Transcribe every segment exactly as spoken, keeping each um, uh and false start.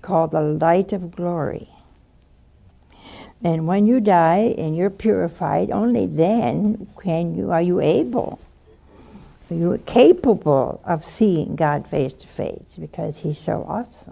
called the light of glory. And when you die and you're purified, only then can you are you able, are you capable of seeing God face to face, because He's so awesome.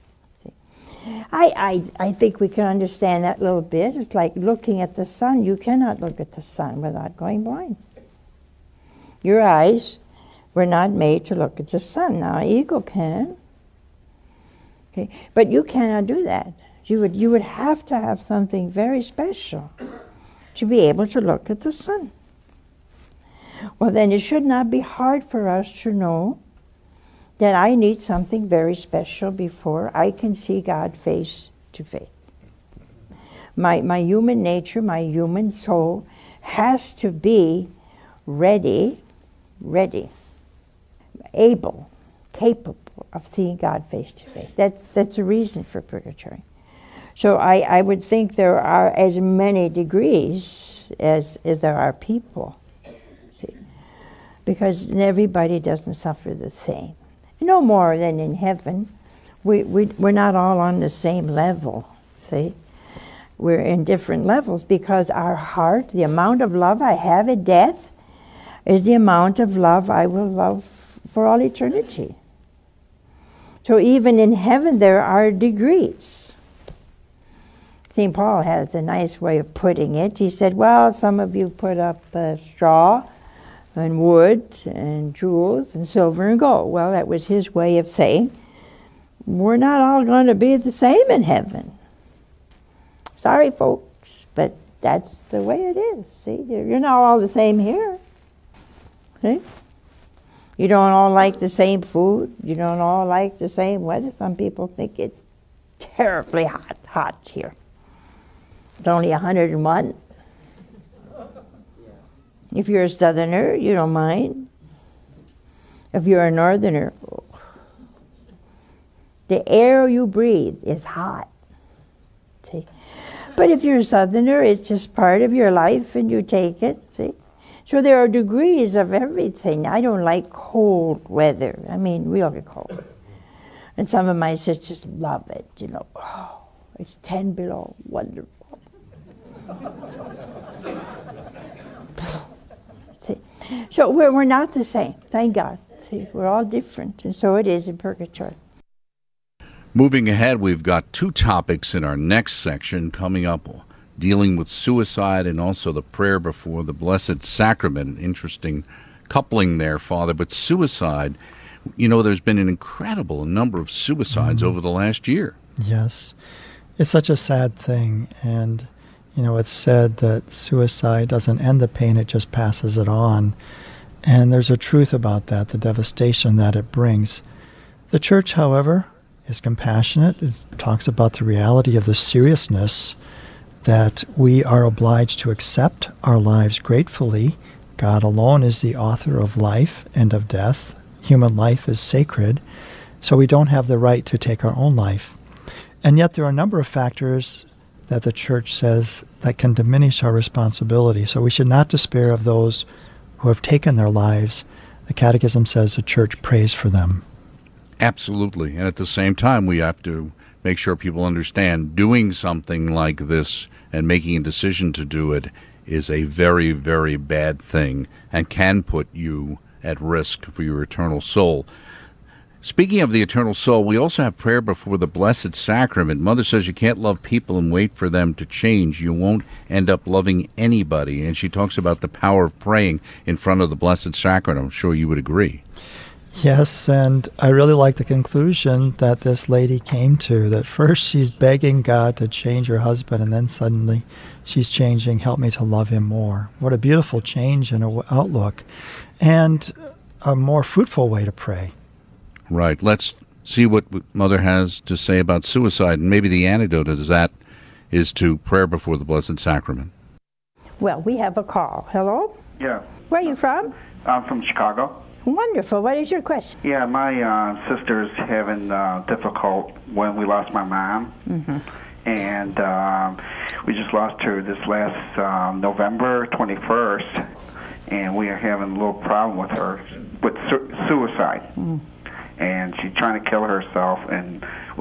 I, I, I think we can understand that a little bit. It's like looking at the sun. You cannot look at the sun without going blind. Your eyes were not made to look at the sun. Now, an eagle can. Okay, but you cannot do that. You would, you would have to have something very special to be able to look at the sun. Well, then it should not be hard for us to know that I need something very special before I can see God face to face. My, my human nature, my human soul has to be ready, ready, able, capable of seeing God face to face. That's, that's a reason for purgatory. So I, I would think there are as many degrees as, as there are people. See? Because everybody doesn't suffer the same. No more than in heaven. We, we, we're not all on the same level, see? We're in different levels because our heart, the amount of love I have at death, is the amount of love I will love for all eternity. So even in heaven there are degrees. Saint Paul has a nice way of putting it. He said, well, some of you put up uh, straw, and wood, and jewels, and silver and gold. Well, that was his way of saying, we're not all going to be the same in heaven. Sorry, folks, but that's the way it is. See, you're not all the same here. See? You don't all like the same food. You don't all like the same weather. Some people think it's terribly hot, hot here. It's only one hundred and one. If you're a southerner, you don't mind. If you're a northerner, oh. The air you breathe is hot. See? But if you're a southerner, it's just part of your life and you take it. See? So there are degrees of everything. I don't like cold weather. I mean, really cold. And some of my sisters love it. You know, oh, it's ten below, wonderful. See? So we're, we're not the same, thank God. See, we're all different, and so it is in purgatory. Moving ahead, we've got two topics in our next section coming up, dealing with suicide and also the prayer before the Blessed Sacrament. An interesting coupling there, Father. But suicide, you know, there's been an incredible number of suicides mm-hmm. over the last year. Yes. It's such a sad thing, and you know, it's said that suicide doesn't end the pain, it just passes it on. And there's a truth about that, the devastation that it brings. The Church, however, is compassionate. It talks about the reality of the seriousness that we are obliged to accept our lives gratefully. God alone is the author of life and of death. Human life is sacred, so we don't have the right to take our own life. And yet there are a number of factors that the Church says that can diminish our responsibility. So we should not despair of those who have taken their lives. The Catechism says the Church prays for them. Absolutely. And at the same time, we have to make sure people understand doing something like this and making a decision to do it is a very, very bad thing and can put you at risk for your eternal soul. Speaking of the eternal soul, we also have prayer before the Blessed Sacrament. Mother says you can't love people and wait for them to change. You won't end up loving anybody. And she talks about the power of praying in front of the Blessed Sacrament. I'm sure you would agree. Yes, and I really like the conclusion that this lady came to, that first she's begging God to change her husband, and then suddenly she's changing, help me to love him more. What a beautiful change in her outlook, and a more fruitful way to pray. Right. Let's see what Mother has to say about suicide, and maybe the antidote to that is to prayer before the Blessed Sacrament. Well, we have a call. Hello? Yeah. Where are you from? I'm from Chicago. Wonderful. What is your question? Yeah, my uh, sister's having uh, difficult when we lost my mom. Mm-hmm. And uh, we just lost her this last uh, November twenty-first. And we are having a little problem with her with su- suicide. Mm. And she's trying to kill herself, and